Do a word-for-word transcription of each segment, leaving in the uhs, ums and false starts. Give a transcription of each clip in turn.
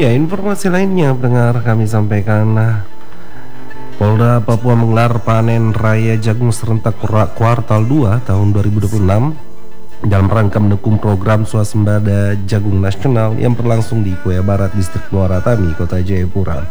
Ya, informasi lainnya pendengar kami sampaikan. Nah, Polda Papua menggelar panen raya jagung serentak kuartal dua tahun dua ribu dua puluh enam dalam rangka mendukung program swasembada jagung nasional yang berlangsung di Koya Barat, Distrik Muara Tami, Kota Jayapura.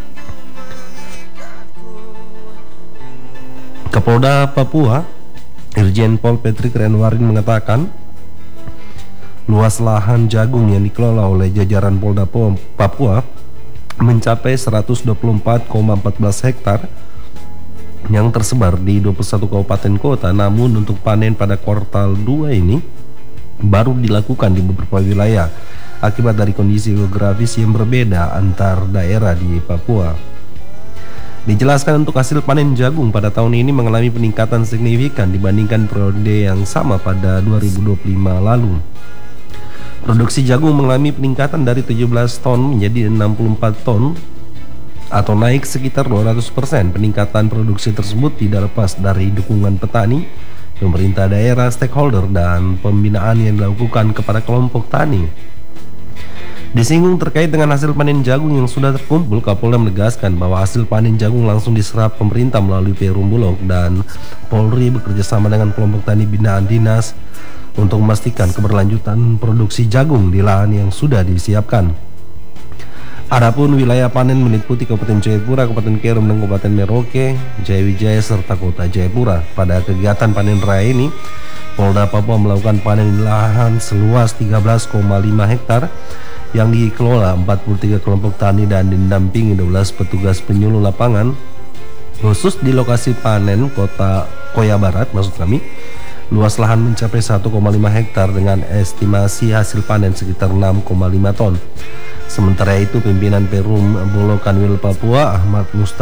Kapolda Papua, Irjen Pol Patrick Renwarin mengatakan, luas lahan jagung yang dikelola oleh jajaran Polda Papua mencapai seratus dua puluh empat koma satu empat hektar yang tersebar di dua puluh satu kabupaten kota. Namun untuk panen pada kuartal dua ini baru dilakukan di beberapa wilayah akibat dari kondisi geografis yang berbeda antar daerah di Papua. Dijelaskan untuk hasil panen jagung pada tahun ini mengalami peningkatan signifikan dibandingkan periode yang sama pada dua ribu dua puluh lima lalu. Produksi jagung mengalami peningkatan dari tujuh belas ton menjadi enam puluh empat ton atau naik sekitar dua ratus persen. Peningkatan produksi tersebut tidak lepas dari dukungan petani, pemerintah daerah, stakeholder, dan pembinaan yang dilakukan kepada kelompok tani. Disinggung terkait dengan hasil panen jagung yang sudah terkumpul, Kapolda menegaskan bahwa hasil panen jagung langsung diserap pemerintah melalui Perum Bulog dan Polri bekerjasama dengan kelompok tani binaan dinas untuk memastikan keberlanjutan produksi jagung di lahan yang sudah disiapkan. Adapun wilayah panen meliputi Kabupaten Jayapura, Kabupaten Kerum, dan Kabupaten Merauke, Jayawijaya, serta Kota Jayapura. Pada kegiatan panen raya ini, Polda Papua melakukan panen di lahan seluas tiga belas koma lima hektar yang dikelola empat puluh tiga kelompok tani dan didampingi dua belas petugas penyuluh lapangan. Khusus di lokasi panen Kota Koya Barat, maksud kami, luas lahan mencapai satu koma lima hektar dengan estimasi hasil panen sekitar enam koma lima ton. Sementara itu, pimpinan Perum Bulog Kanwil Papua Ahmad Mustafa